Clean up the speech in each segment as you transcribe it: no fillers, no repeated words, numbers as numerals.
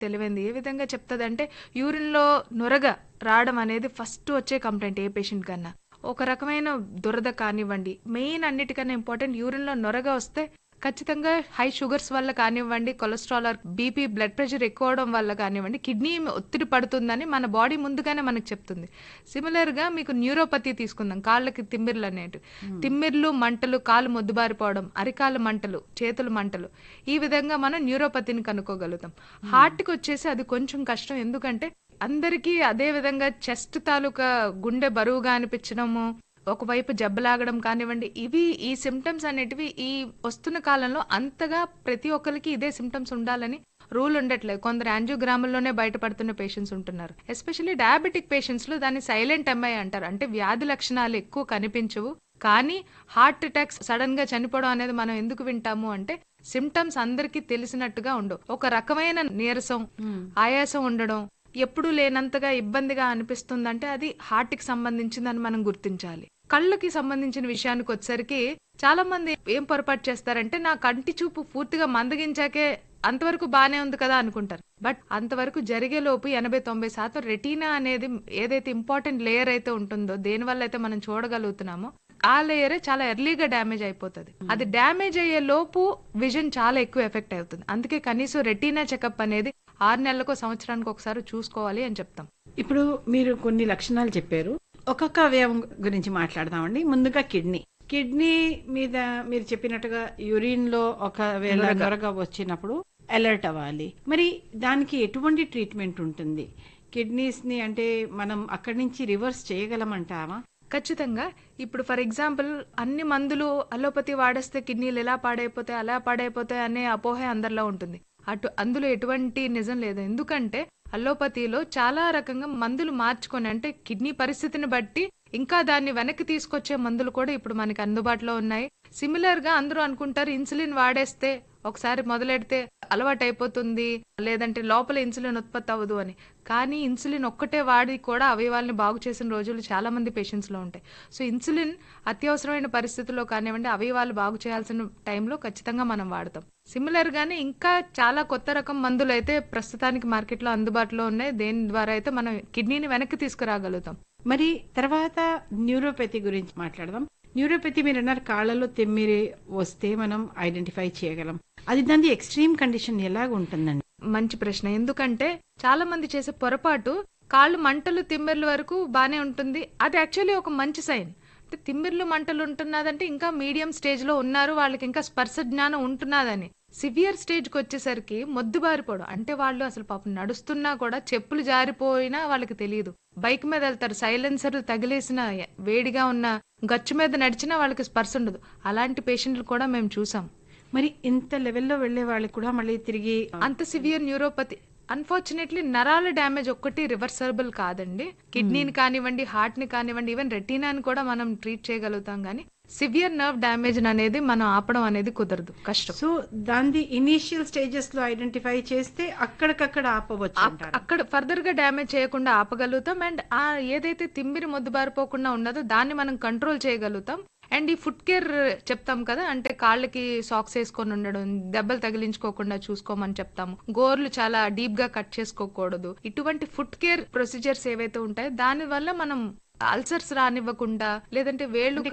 తెలివైంది. ఏ విధంగా చెప్తదంటే యూరిన్‌లో నురగ రావడం అనేది ఫస్ట్ వచ్చే కంప్లెయింట్ ఏ పేషెంట్ కన్నా. ఒక రకమైన దురద కానివ్వండి, మెయిన్ అన్నిటికన్నా ఇంపార్టెంట్ యూరిన్‌లో నురగ వస్తే ఖచ్చితంగా హై షుగర్స్ వల్ల కానివ్వండి, cholesterol are BP blood pressure ఎక్కువ అవడం వల్ల కానివ్వండి, కిడ్నీ ఒత్తిడి పడుతుందని మన బాడీ ముందుగానే మనకు చెప్తుంది. సిమిలర్‌గా మీకు న్యూరోపతి తీసుకుందాం. కాళ్ళకి తిమ్మిర్లు అనేటివి. తిమ్మిర్లు, మంటలు, కాళ్ళు మొద్దుబారిపోవడం, అరికాలు మంటలు, చేతులు మంటలు. ఈ విధంగా మనం న్యూరోపతిని కనుక్కోగలుగుతాం. హార్ట్‌కి వచ్చేసి అది కొంచెం కష్టం. ఎందుకంటే అందరికీ అదే విధంగా చెస్ట్ తాలూకా గుండె బరువుగా అనిపించడము, ఒకవైపు జబ్బలాగడం కానివ్వండి, ఇవి ఈ సిమ్టమ్స్ అనేటివి ఈ వస్తున్న కాలంలో అంతగా ప్రతి ఒక్కరికి ఇదే సిమ్టమ్స్ ఉండాలని రూల్ ఉండట్లేదు. కొందరు యాంజియోగ్రాముల్లోనే బయటపడుతున్న పేషెంట్స్ ఉంటున్నారు. ఎస్పెషల్లీ డయాబెటిక్ పేషెంట్స్ లో దాన్ని సైలెంట్ ఎంఐ అంటారు. అంటే వ్యాధి లక్షణాలు ఎక్కువ కనిపించవు, కానీ హార్ట్ అటాక్స్ సడన్ గా చనిపోవడం అనేది మనం ఎందుకు వింటాము అంటే సిమ్టమ్స్ అందరికీ తెలిసినట్టుగా ఉండవు. ఒక రకమైన నీరసం, ఆయాసం ఉండడం, ఎప్పుడు లేనంతగా ఇబ్బందిగా అనిపిస్తుందంటే అది హార్ట్ కి సంబంధించిందని మనం గుర్తించాలి. కళ్ళకి సంబంధించిన విషయానికి వచ్చేసరికి చాలా మంది ఏం పొరపాటు చేస్తారంటే నా కంటి చూపు పూర్తిగా మందగించాకే అంతవరకు బానే ఉంది కదా అనుకుంటారు. బట్ అంతవరకు జరిగే లోపు 80-90% రెటీనా అనేది ఏదైతే ఇంపార్టెంట్ లేయర్ అయితే ఉంటుందో, దేని వల్ల అయితే మనం చూడగలుగుతున్నామో ఆ లేయరే చాలా ఎర్లీగా డ్యామేజ్ అయిపోతుంది. అది డ్యామేజ్ అయ్యే లోపు విజన్ చాలా ఎక్కువ ఎఫెక్ట్ అవుతుంది. అందుకే కనీసం రెటీనా చెకప్ అనేది 6 నెలలకు సంవత్సరానికి ఒకసారి చూసుకోవాలి అని చెప్తాం. ఇప్పుడు మీరు కొన్ని లక్షణాలు చెప్పారు. ఒక్కొక్క అవయవం గురించి మాట్లాడదామండి. ముందుగా కిడ్నీ మీద మీరు చెప్పినట్టుగా యూరిన్ లో ఒకవేళ నొరగ వచ్చినప్పుడు అలర్ట్ అవ్వాలి. మరి దానికి ఎటువంటి ట్రీట్మెంట్ ఉంటుంది? కిడ్నీస్ ని అంటే మనం అక్కడి నుంచి రివర్స్ చేయగలమంటావా? ఖచ్చితంగా. ఇప్పుడు ఫర్ ఎగ్జాంపుల్ అన్ని మందులు అలోపతి వాడేస్తే కిడ్నీలు ఎలా పాడైపోతాయి, అలా పాడైపోతాయి అనే అపోహ అందరిలో ఉంటుంది. అందులో ఎటువంటి నిజం లేదు. ఎందుకంటే అలోపతిలో చాలా రకంగా మందులు మార్చుకొని, అంటే కిడ్నీ పరిస్థితిని బట్టి ఇంకా దాన్ని వెనక్కి తీసుకొచ్చే మందులు కూడా ఇప్పుడు మనకి అందుబాటులో ఉన్నాయి. సిమిలర్ గా అందరూ అనుకుంటారు ఇన్సులిన్ వాడేస్తే ఒకసారి మొదలెడితే అలవాటు అయిపోతుంది, లేదంటే లోపల ఇన్సులిన్ ఉత్పత్తి అవ్వదు అని. కానీ ఇన్సులిన్ ఒక్కటే వాడి కూడా అవయవాల్ని బాగు చేసిన రోజులు చాలా మంది పేషెంట్స్ లో ఉంటాయి. సో ఇన్సులిన్ అత్యవసరమైన పరిస్థితుల్లో కానివ్వండి, అవయవాలు బాగు చేయాల్సిన టైంలో ఖచ్చితంగా మనం వాడతాం. సిమిలర్ గానే ఇంకా చాలా కొత్త రకం మందులు అయితే ప్రస్తుతానికి మార్కెట్ లో అందుబాటులో ఉన్నాయి. దేని ద్వారా అయితే మనం కిడ్నీని వెనక్కి తీసుకురాగలుగుతాం. మరి తర్వాత న్యూరోపతి గురించి మాట్లాడదాం. న్యూరోపతి మీరు అన్నారు కాళ్ళలో తిమ్మిరి వస్తే మనం ఐడెంటిఫై చేయగలం. అది దాని ఎక్స్ట్రీమ్ కండిషన్ ఎలాగ ఉంటుందండి? మంచి ప్రశ్న. ఎందుకంటే చాలా మంది చేసే పొరపాటు కాళ్ళు మంటలు తిమ్మిర్ల వరకు బానే ఉంటుంది. అది యాక్చువల్లీ ఒక మంచి సైన్. అంటే తిమ్మిర్లు మంటలు ఉంటున్నదంటే ఇంకా మీడియం స్టేజ్ లో ఉన్నారు, వాళ్ళకి ఇంకా స్పర్శ జ్ఞానం ఉంటున్నదని. సివియర్ స్టేజ్ కి వచ్చేసరికి మొద్దుబారిపోవడం, అంటే వాళ్ళు అసలు పాపం నడుస్తున్నా కూడా చెప్పులు జారిపోయినా వాళ్ళకి తెలియదు. బైక్ మీద వెళ్తారు, సైలెన్సర్ తగిలేసిన వేడిగా ఉన్న గచ్చు మీద నడిచినా వాళ్ళకి స్పర్శ ఉండదు. అలాంటి పేషెంట్లు కూడా మేము చూసాం. మరి ఇంత లెవెల్లో వెళ్లే వాళ్ళకి కూడా మళ్ళీ తిరిగి అంత సివియర్ న్యూరోపతి అన్ఫార్చునేట్లీ నరాల డ్యామేజ్ ఒక్కటి రివర్సబుల్ కాదండి. కిడ్నీని కానివ్వండి, హార్ట్ ని కానివ్వండి, ఈవెన్ రెటీనాని కూడా మనం ట్రీట్ చేయగలుగుతాం. కానీ సివియర్ నర్వ్ డ్యామేజ్ అనేది మనం ఆపడం అనేది కుదరదు, కష్టం. సో దాని ఇనీషియల్ స్టేజెస్ లో ఐడెంటిఫై చేస్తే అక్కడికక్కడ ఆపవచ్చు, అక్కడ ఫర్దర్ గా డ్యామేజ్ చేయకుండా ఆపగలుగుతాం. అండ్ ఆ ఏదైతే తిమ్మిరి మొద్దుబారిపోకుండా ఉన్నదో దాన్ని మనం కంట్రోల్ చేయగలుగుతాం. అండ్ ఈ ఫుట్ కేర్ చెప్తాం కదా, అంటే కాళ్ళకి సాక్స్ వేసుకొని ఉండడం, దెబ్బలు తగిలించుకోకుండా చూసుకోమని చెప్తాము. గోర్లు చాలా డీప్ గా కట్ చేసుకోకూడదు. ఇటువంటి ఫుట్ కేర్ ప్రొసీజర్స్ ఏవైతే ఉంటాయో దాని వల్ల మనం అల్సర్స్ రానివ్వకుండా, లేదంటే వేళ్ళు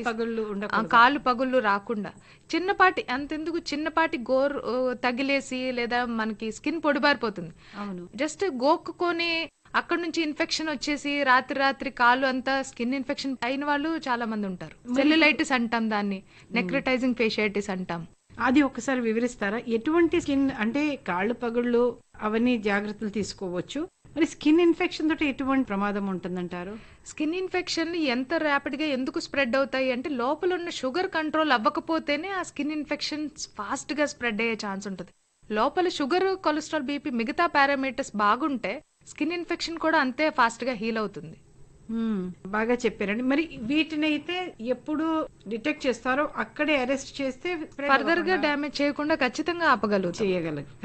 కాళ్ళు పగుళ్ళు రాకుండా, చిన్నపాటి అంతెందుకు చిన్నపాటి గోర్ తగిలేసి లేదా మనకి స్కిన్ పొడిబారిపోతుంది, జస్ట్ గోక్కుని అక్కడ నుంచి ఇన్ఫెక్షన్ వచ్చేసి రాత్రి కాలు అంతా స్కిన్ ఇన్ఫెక్షన్ అయిన వాళ్ళు చాలా మంది ఉంటారు. సెల్యులైటిస్ అంటాం దాన్ని, నెక్రటైజింగ్ ఫేషియైటిస్ అంటాం. అది ఒకసారి వివరిస్తారా? ఎటువంటి స్కిన్ అంటే కాళ్ళు పగుళ్ళు అవన్నీ జాగ్రత్తలు తీసుకోవచ్చు. మరి స్కిన్ ఇన్ఫెక్షన్ తోటి ఎటువంటి ప్రమాదం ఉంటుందంటారు? స్కిన్ ఇన్ఫెక్షన్ ఎంత ర్యాపిడ్ గా ఎందుకు స్ప్రెడ్ అవుతాయి అంటే లోపల ఉన్న షుగర్ కంట్రోల్ అవ్వకపోతేనే ఆ స్కిన్ ఇన్ఫెక్షన్ ఫాస్ట్ గా స్ప్రెడ్ అయ్యే ఛాన్స్ ఉంటుంది. లోపల షుగర్, కొలెస్ట్రాల్, బీపీ మిగతా పారామీటర్స్ బాగుంటే స్కిన్ ఇన్ఫెక్షన్ కూడా అంతే ఫాస్ట్ గా హీల్ అవుతుంది. బాగా చెప్పారండి. మరి వీటిని అయితే ఎప్పుడు డిటెక్ట్ చేస్తారో అక్కడే అరెస్ట్ చేస్తే ఫర్దర్ గా డ్యామేజ్ చేయకుండా ఖచ్చితంగా చేయగలరు కదా.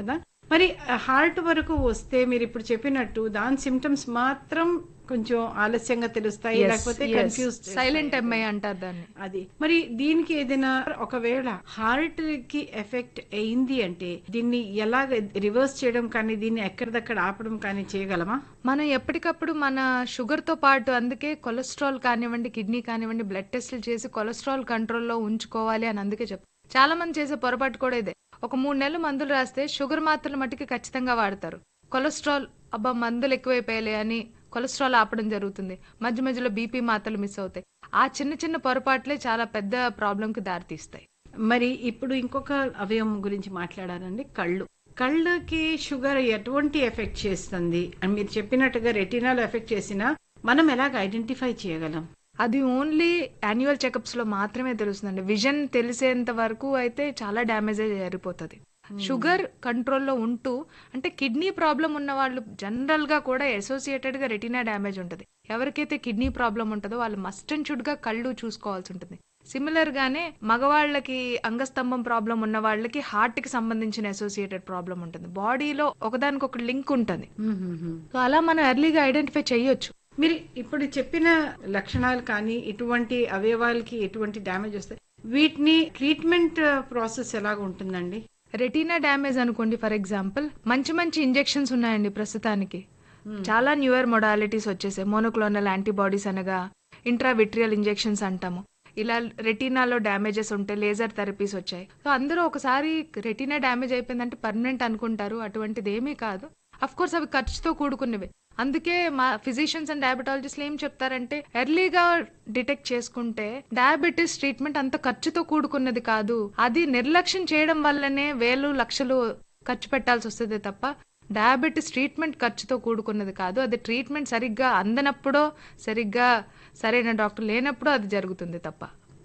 మరి హార్ట్ వరకు వస్తే మీరు ఇప్పుడు చెప్పినట్టు దాని సిమ్టమ్స్ మాత్రం కొంచెం ఆలస్యంగా తెలుస్తాయి, లేకపోతే కన్ఫ్యూజ్ సైలెంట్ ఎంఐ అంటారు దాన్ని. అది. మరి దీనికి ఏదైనా ఒకవేళ హార్ట్ కి ఎఫెక్ట్ అయింది అంటే దీన్ని ఎలాగ రివర్స్ చేయడం కానీ దీన్ని ఎక్కడిదక్కడ ఆపడం కానీ చేయగలమా? మనం ఎప్పటికప్పుడు మన షుగర్ తో పాటు అందుకే కొలెస్ట్రాల్ కానివ్వండి, కిడ్నీ కానివ్వండి, బ్లడ్ టెస్టులు చేసి కొలెస్ట్రాల్ కంట్రోల్లో ఉంచుకోవాలి అని అందుకే చెప్తారు. చాలా మంది చేసే పొరపాటు కూడా ఇదే. ఒక 3 నెలలు మందులు రాస్తే షుగర్ మాత్రలు మట్టుకి ఖచ్చితంగా వాడతారు. కొలెస్ట్రాల్ అబ్బా మందులు ఎక్కువైపోయాలి అని కొలెస్ట్రాల్ ఆపడం జరుగుతుంది. మధ్య మధ్యలో బీపీ మాత్రలు మిస్ అవుతాయి. ఆ చిన్న చిన్న పొరపాట్లే చాలా పెద్ద ప్రాబ్లంకి దారితీస్తాయి. మరి ఇప్పుడు ఇంకొక అవయవం గురించి మాట్లాడాలండి, కళ్ళు. కళ్ళకి షుగర్ ఎటువంటి ఎఫెక్ట్ చేస్తుంది అని మీరు చెప్పినట్టుగా రెటినాలో ఎఫెక్ట్ చేసినా మనం ఎలాగ ఐడెంటిఫై చేయగలం? అది ఓన్లీ యాన్యువల్ చెకప్స్ లో మాత్రమే తెలుస్తుందండి. విజన్ తెలిసేంత వరకు అయితే చాలా డ్యామేజ్ జరిగిపోతుంది. షుగర్ కంట్రోల్లో ఉంటూ, అంటే కిడ్నీ ప్రాబ్లం ఉన్న వాళ్ళు జనరల్ గా కూడా అసోసియేటెడ్ గా రెటినా డ్యామేజ్ ఉంటుంది. ఎవరికైతే కిడ్నీ ప్రాబ్లం ఉంటుందో వాళ్ళు మస్ట్ అండ్ షుడ్ గా కళ్ళు చూసుకోవాల్సి ఉంటుంది. సిమిలర్ గానే మగవాళ్ళకి అంగస్తంభం ప్రాబ్లం ఉన్న వాళ్ళకి హార్ట్ కి సంబంధించిన అసోసియేటెడ్ ప్రాబ్లం ఉంటుంది. బాడీలో ఒకదానికొక లింక్ ఉంటుంది. సో అలా మనం ఎర్లీగా ఐడెంటిఫై చేయొచ్చు. మీరు ఇప్పుడు చెప్పిన లక్షణాలు కానీ ఇటువంటి అవయవాలకి ఎటువంటి డ్యామేజ్ వస్తాయి, వీటిని ట్రీట్మెంట్ ప్రాసెస్ ఎలాగ ఉంటుందండి? రెటీనా డ్యామేజ్ అనుకోండి, ఫర్ ఎగ్జాంపుల్ మంచి మంచి ఇంజెక్షన్స్ ఉన్నాయండి ప్రస్తుతానికి. చాలా న్యూయర్ మొడాలిటీస్ వచ్చేసాయి. మోనోక్లోనల్ యాంటీబాడీస్ అనగా ఇంట్రావిట్రియల్ ఇంజెక్షన్స్ అంటాము. ఇలా రెటీనాలో డ్యామేజెస్ ఉంటే లేజర్ థెరపీస్ వచ్చాయి. సో అందరూ ఒకసారి రెటీనా డ్యామేజ్ అయిపోయిందంటే పర్మనెంట్ అనుకుంటారు. అటువంటిది ఏమీ కాదు. అఫ్ కోర్స్ అవి ఖర్చుతో కూడుకున్నవి. అందుకే మా ఫిజిషియన్స్ అండ్ డయాబెటాలజిస్ట్లు ఏం చెప్తారంటే ఎర్లీగా డిటెక్ట్ చేసుకుంటే డయాబెటీస్ ట్రీట్మెంట్ అంత ఖర్చుతో కూడుకున్నది కాదు. అది నిర్లక్ష్యం చేయడం వల్లనే వేలు లక్షలు ఖర్చు పెట్టాల్సి వస్తుంది తప్ప డయాబెటీస్ ట్రీట్మెంట్ ఖర్చుతో కూడుకున్నది కాదు. అది ట్రీట్మెంట్ సరిగ్గా అందనప్పుడో, సరిగ్గా సరైన డాక్టర్ లేనప్పుడో అది జరుగుతుంది తప్ప.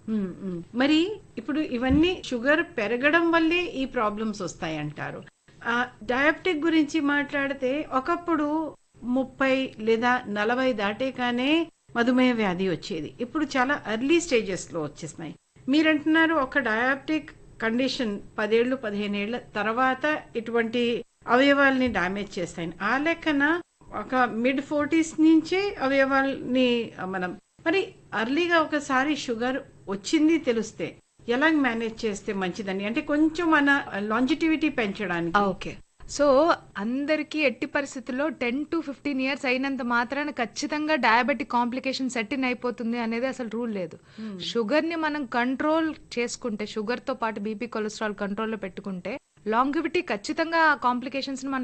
మరి ఇప్పుడు ఇవన్నీ షుగర్ పెరగడం వల్లే ఈ ప్రాబ్లమ్స్ వస్తాయి అంటారు. డయాబెటిక్ గురించి మాట్లాడితే ఒకప్పుడు 30 లేదా 40 దాటే కానీ మధుమేహ వ్యాధి వచ్చేది. ఇప్పుడు చాలా ఎర్లీ స్టేజెస్ లో వచ్చేస్తున్నాయి. మీరంటున్నారు ఒక డయాబెటిక్ కండిషన్ 10 ఏళ్ళు 15 ఏళ్ల తర్వాత ఇటువంటి అవయవాల్ని డ్యామేజ్ చేస్తాయి. ఆ లెక్కన ఒక మిడ్ 40s నుంచే అవయవాల్ని మనం మరి అర్లీగా ఒకసారి షుగర్ వచ్చింది తెలిస్తే ఎలా మేనేజ్ చేస్తే మంచిదని, అంటే కొంచెం మన లాంజిటివిటీ పెంచడానికి. ఓకే, సో అందరికీ ఎట్టి పరిస్థితుల్లో 10 to 15 years అయినంత మాత్రాన ఖచ్చితంగా డయాబెటిక్ కాంప్లికేషన్ సెట్ ఇన్ అయిపోతుంది అనేది అసలు రూల్ లేదు. షుగర్ ని మనం కంట్రోల్ చేసుకుంటే, షుగర్ తో పాటు బీపీ కొలెస్ట్రాల్ కంట్రోల్లో పెట్టుకుంటే లాంగివిటీ ఖచ్చితంగా ఆ కాంప్లికేషన్స్ మనం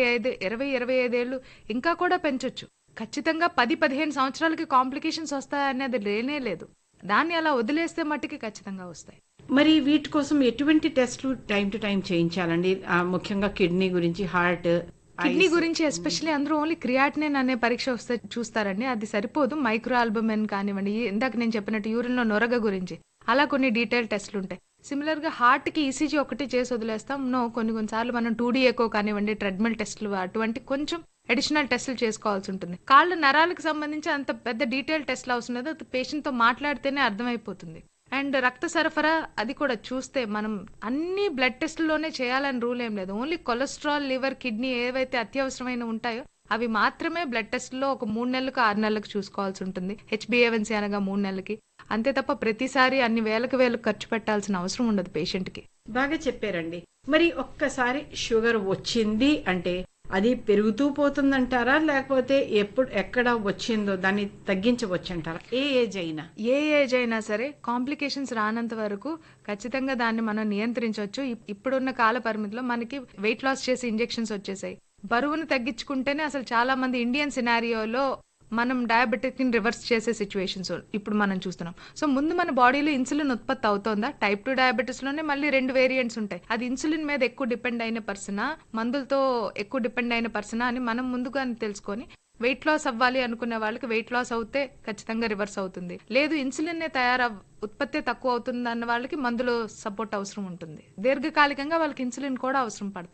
20-25 ఏళ్ళు ఇంకా కూడా పెంచొచ్చు. ఖచ్చితంగా 10-15 సంవత్సరాలకి కాంప్లికేషన్స్ వస్తాయనేది లేనే లేదు. దాన్ని అలా వదిలేస్తే మట్టికి ఖచ్చితంగా వస్తాయి. మరి వీటి కోసం ఎటువంటి టెస్ట్లు టైం టు టైం చేయించాలండి? ముఖ్యంగా కిడ్నీ గురించి, హార్ట్, కిడ్నీ గురించి ఎస్పెషల్లీ అందరూ ఓన్లీ క్రియాటినిన్ అనే పరీక్ష వస్తే చూస్తారండి. అది సరిపోదు. మైక్రో ఆల్బుమిన్ కానివ్వండి, ఇందాక నేను చెప్పినట్టు యూరిన్ లో నొరగ గురించి అలా కొన్ని డీటెయిల్ టెస్ట్లు ఉంటాయి. సిమిలర్ గా హార్ట్ కి ఈసీజీ ఒకటి చేసి వదిలేస్తాం. కొన్నిసార్లు మనం 2D ఎకో కానివ్వండి, ట్రెడ్మిల్ టెస్ట్లు, అటువంటి కొంచెం అడిషనల్ టెస్టులు చేసుకోవాల్సి ఉంటుంది. కాళ్ళ నరాలకు సంబంధించి అంత పెద్ద డీటెయిల్ టెస్ట్లు అవసరం లేదు. అది పేషెంట్ తో మాట్లాడితేనే అర్థమైపోతుంది. అండ్ రక్త సరఫరా అది కూడా చూస్తే మనం అన్ని బ్లడ్ టెస్ట్లోనే చేయాలని రూల్ ఏం లేదు. ఓన్లీ కొలెస్ట్రాల్, లివర్, కిడ్నీ ఏవైతే అత్యవసరమైన ఉంటాయో అవి మాత్రమే బ్లడ్ టెస్ట్లో ఒక 3 నెలలకు 6 నెలలకు చూసుకోవాల్సి ఉంటుంది. HbA1c అనగా 3 నెలలకి. అంతే తప్ప ప్రతిసారి అన్ని వేలకు ఖర్చు పెట్టాల్సిన అవసరం ఉండదు పేషెంట్ కి. బాగా చెప్పారండి. మరి ఒక్కసారి షుగర్ వచ్చింది అంటే అది పెరుగుతూ పోతుందంటారా, లేకపోతే ఎక్కడ వచ్చిందో దాన్ని తగ్గించవచ్చు అంటారా? ఏ ఏజ్ అయినా సరే కాంప్లికేషన్స్ రానంత వరకు ఖచ్చితంగా దాన్ని మనం నియంత్రించవచ్చు. ఇప్పుడున్న కాల పరిమితిలో మనకి వెయిట్ లాస్ చేసి ఇంజెక్షన్స్ వచ్చేసాయి. బరువును తగ్గించుకుంటేనే అసలు చాలా మంది ఇండియన్ సినారియోలో మనం డయాబెటిక్ ని రివర్స్ చేసే సిచ్యువేషన్స్ ఇప్పుడు మనం చూస్తున్నాం. సో ముందు మన బాడీలో ఇన్సులిన్ ఉత్పత్తి అవుతోందా? టైప్ 2 డయాబెటీస్ లోనే మళ్ళీ 2 వేరియంట్స్ ఉంటాయి. అది ఇన్సులిన్ మీద ఎక్కువ డిపెండ్ అయిన పర్సనా, మందులతో ఎక్కువ డిపెండ్ అయిన పర్సనా అని మనం ముందుగా తెలుసుకొని వెయిట్ లాస్ అవ్వాలి అనుకునే వాళ్ళకి వెయిట్ లాస్ అవుతే ఖచ్చితంగా రివర్స్ అవుతుంది. లేదు ఇన్సులిన్ ఉత్పత్తి తక్కువ అవుతుంది అన్న వాళ్ళకి మందులో సపోర్ట్ అవసరం ఉంటుంది. దీర్ఘకాలికంగా వాళ్ళకి ఇన్సులిన్ కూడా అవసరం పడుతుంది.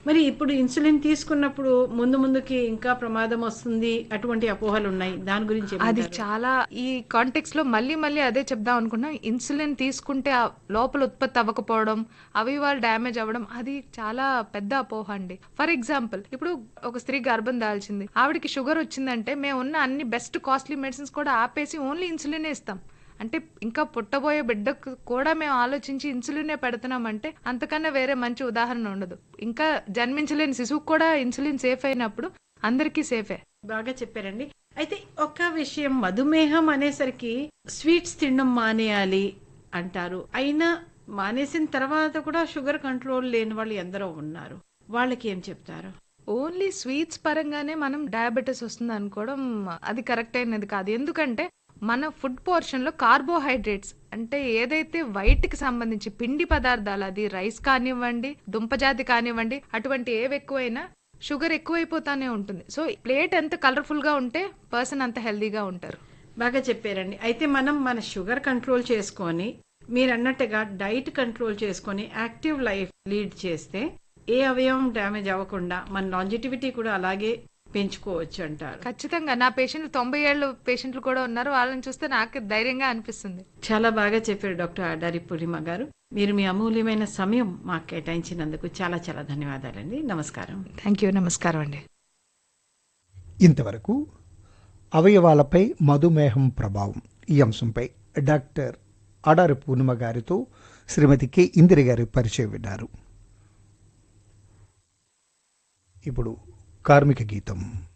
మరి ఇప్పుడు ఇన్సులిన్ తీసుకున్నప్పుడు ముందుకి ఇంకా ప్రమాదం వస్తుంది, అటువంటి అపోహలు ఉన్నాయి, దాని గురించి అది ఏమంటారు? చాలా ఈ కాంటెక్స్ లో మళ్ళీ అదే చెప్దాం అనుకున్నాం. ఇన్సులిన్ తీసుకుంటే ఆ లోపల ఉత్పత్తి అవ్వకపోవడం, అవయవాలు డ్యామేజ్ అవ్వడం, అది చాలా పెద్ద అపోహ అండి. ఫర్ ఎగ్జాంపుల్, ఇప్పుడు ఒక స్త్రీ గర్భం దాల్చింది, ఆవిడకి షుగర్ వచ్చిందంటే మేము ఉన్న అన్ని బెస్ట్ కాస్ట్లీ మెడిసిన్స్ కూడా ఆపేసి ఓన్లీ ఇన్సులినే ఇస్తాం. అంటే ఇంకా పుట్టబోయే బిడ్డకు కూడా మేము ఆలోచించి ఇన్సులినే పెడుతున్నామంటే అంతకన్నా వేరే మంచి ఉదాహరణ ఉండదు. ఇంకా జన్మించలేని శిశువుకు కూడా ఇన్సులిన్ సేఫ్ అయినప్పుడు అందరికీ సేఫే. బాగా చెప్పారండి. అయితే ఒక విషయం, మధుమేహం అనేసరికి స్వీట్స్ తినడం మానేయాలి అంటారు. అయినా మానేసిన తర్వాత కూడా షుగర్ కంట్రోల్ లేని వాళ్ళు ఎందరో ఉన్నారు. వాళ్ళకి ఏం చెప్తారు? ఓన్లీ స్వీట్స్ పరంగానే మనం డయాబెటీస్ వస్తుంది అనుకోవడం అది కరెక్ట్ అయినది కాదు. ఎందుకంటే మన ఫుడ్ పోర్షన్ లో కార్బోహైడ్రేట్స్ అంటే ఏదైతే వైట్ కి సంబంధించి పిండి పదార్థాలు, అది రైస్ కానివ్వండి, దుంపజాతి కానివ్వండి, అటువంటి ఏవి ఎక్కువైనా షుగర్ ఎక్కువైపోతానే ఉంటుంది. సో ప్లేట్ ఎంత కలర్ఫుల్ గా ఉంటే పర్సన్ అంత హెల్దీగా ఉంటారు. బాగా చెప్పారండి. అయితే మనం మన షుగర్ కంట్రోల్ చేసుకొని, మీరు అన్నట్టుగా డైట్ కంట్రోల్ చేసుకొని యాక్టివ్ లైఫ్ లీడ్ చేస్తే ఏ అవయవం డ్యామేజ్ అవ్వకుండా మన లాంజిటివిటీ కూడా అలాగే పెంచుకోవచ్చు అంటారు. ఖచ్చితంగా నా పేషెంట్లు 90 ఏళ్ళ పేషెంట్లు కూడా ఉన్నారు. వాళ్ళని చూస్తే నాకు ధైర్యంగా అనిపిస్తుంది. చాలా బాగా చెప్పారు డాక్టర్ ఆడారి పూర్ణిమ గారు. మీరు మీ అమూల్యమైన సమయం మాకు కేటాయించినందుకు చాలా చాలా ధన్యవాదాలండి. నమస్కారం. Thank you. నమస్కారం అండి. ఇంతవరకు అవయవాలపై మధుమేహం ప్రభావం ఈ అంశంపై డాక్టర్ ఆడారి పూర్ణిమ గారితో శ్రీమతి కె ఇందిర గారి పరిచయం విన్నారు. ఇప్పుడు కార్మిక గీతం.